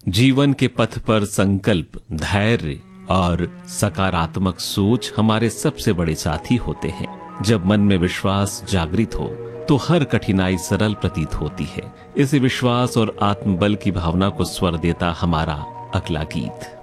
जीवन के पथ पर संकल्प, धैर्य और सकारात्मक सोच हमारे सबसे बड़े साथी होते हैं। जब मन में विश्वास जागृत हो तो हर कठिनाई सरल प्रतीत होती है। इसी विश्वास और आत्मबल की भावना को स्वर देता हमारा अगला गीत।